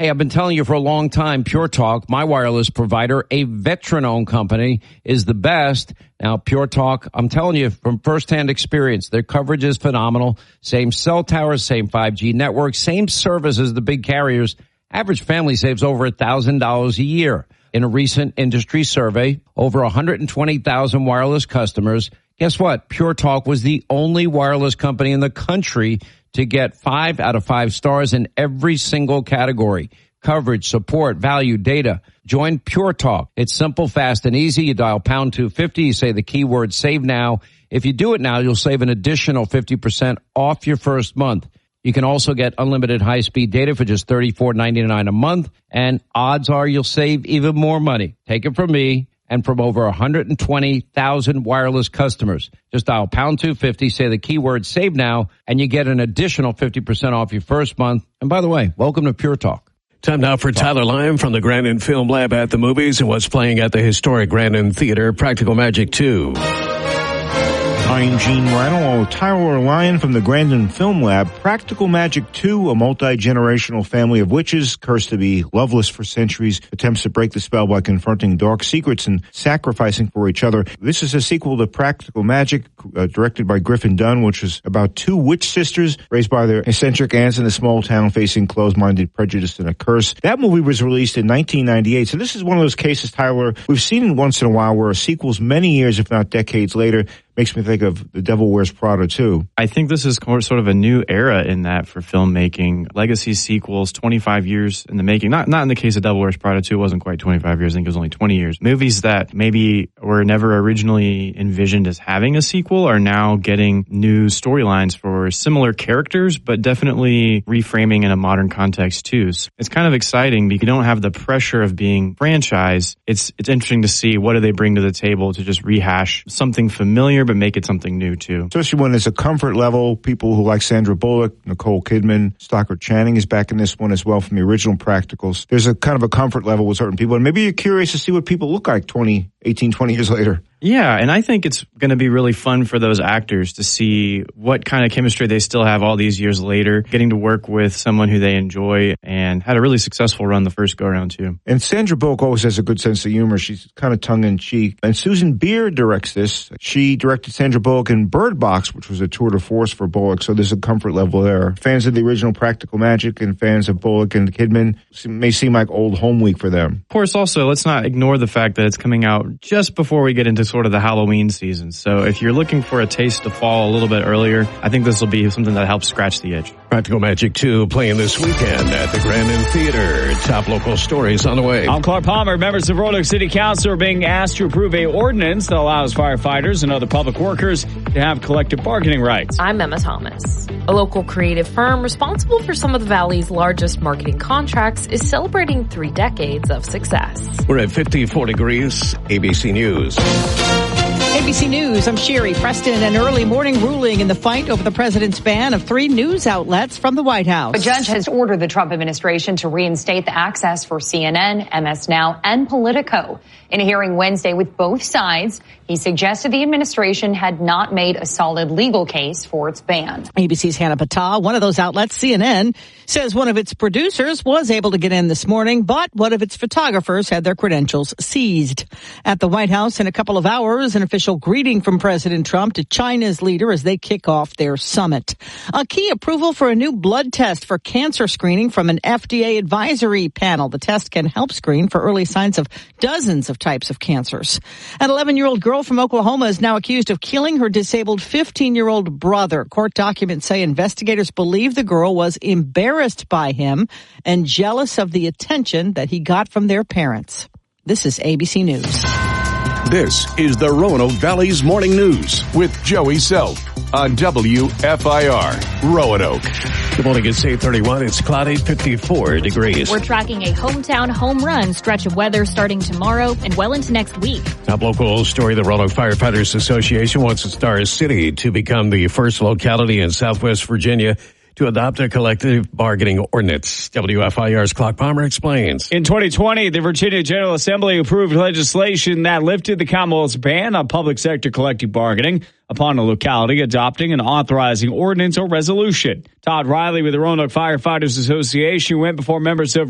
Hey, I've been telling you for a long time, Pure Talk, my wireless provider, a veteran-owned company, is the best. Now, Pure Talk, I'm telling you from firsthand experience, their coverage is phenomenal. Same cell towers, same 5G network, same service as the big carriers. Average family saves over $1,000 a year. In a recent industry survey, over 120,000 wireless customers. Guess what? Pure Talk was the only wireless company in the country to get 5 out of 5 stars in every single category. Coverage, support, value, data. Join Pure Talk. It's simple, fast, and easy. You dial pound 250. You say the keyword save now. If you do it now, you'll save an additional 50% off your first month. You can also get unlimited high-speed data for just $34.99 a month. And odds are you'll save even more money. Take it from me and from over 120,000 wireless customers. Just dial pound 250, say the keyword save now, and you get an additional 50% off your first month. And by the way, welcome to Pure Talk. Time now for Tyler Lime from the Grandin Film Lab at the movies and what's playing at the historic Grandin Theater, Practical Magic 2. I'm Gene Randall, Tyler Lyon from the Grandin Film Lab. Practical Magic 2, a multi-generational family of witches, cursed to be loveless for centuries, attempts to break the spell by confronting dark secrets and sacrificing for each other. This is a sequel to Practical Magic, directed by Griffin Dunn, which is about 2 witch sisters raised by their eccentric aunts in a small town facing closed-minded prejudice and a curse. That movie was released in 1998, so this is one of those cases, Tyler, we've seen once in a while where a sequel's many years, if not decades later. Makes me think of The Devil Wears Prada, too. I think this is sort of a new era in that for filmmaking. Legacy sequels, 25 years in the making. Not in the case of Devil Wears Prada 2, it wasn't quite 25 years. I think it was only 20 years. Movies that maybe were never originally envisioned as having a sequel are now getting new storylines for similar characters, but definitely reframing in a modern context, too. So it's kind of exciting because you don't have the pressure of being franchised. It's interesting to see what do they bring to the table to just rehash something familiar but make it something new, too. Especially when there's a comfort level. People who like Sandra Bullock, Nicole Kidman, Stockard Channing is back in this one as well from the original Practicals. There's a kind of a comfort level with certain people. And maybe you're curious to see what people look like 20 years later. Yeah, and I think it's going to be really fun for those actors to see what kind of chemistry they still have all these years later, getting to work with someone who they enjoy and had a really successful run the first go-around, too. And Sandra Bullock always has a good sense of humor. She's kind of tongue-in-cheek. And Susan Beer directs this. She directed Sandra Bullock in Bird Box, which was a tour de force for Bullock, so there's a comfort level there. Fans of the original Practical Magic and fans of Bullock and Kidman may seem like old home week for them. Of course, also, let's not ignore the fact that it's coming out just before we get into sort of the Halloween season. So if you're looking for a taste of fall a little bit earlier, I think this will be something that helps scratch the itch. Practical Magic 2 playing this weekend at the Grandin Theater. Top local stories on the way. I'm Clark Palmer. Members of Roanoke City Council are being asked to approve a ordinance that allows firefighters and other public workers to have collective bargaining rights. I'm Emma Thomas. A local creative firm responsible for some of the Valley's largest marketing contracts is celebrating 3 decades of success. We're at 54 degrees. ABC News. ABC News, I'm Sherry Preston. An early morning ruling in the fight over the president's ban of 3 news outlets from the White House. A judge has ordered the Trump administration to reinstate the access for CNN, MS Now, and Politico. In a hearing Wednesday with both sides, he suggested the administration had not made a solid legal case for its ban. ABC's Hannah Patah, one of those outlets, CNN, says one of its producers was able to get in this morning, but one of its photographers had their credentials seized. At the White House in a couple of hours, an official greeting from President Trump to China's leader as they kick off their summit. A key approval for a new blood test for cancer screening from an FDA advisory panel. The test can help screen for early signs of dozens of types of cancers. An 11-year-old girl from Oklahoma is now accused of killing her disabled 15-year-old brother. Court documents say investigators believe the girl was embarrassed by him and jealous of the attention that he got from their parents. This is ABC News. This is the Roanoke Valley's Morning News with Joey Self on WFIR Roanoke. Good morning, it's 8:31. It's cloudy, 54 degrees. We're tracking a hometown home run stretch of weather starting tomorrow and well into next week. Top local story, the Roanoke Firefighters Association wants Star City to become the first locality in Southwest Virginia to adopt a collective bargaining ordinance. WFIR's Clark Palmer explains. In 2020, the Virginia General Assembly approved legislation that lifted the Commonwealth's ban on public sector collective bargaining upon a locality adopting and authorizing ordinance or resolution. Todd Riley with the Roanoke Firefighters Association went before members of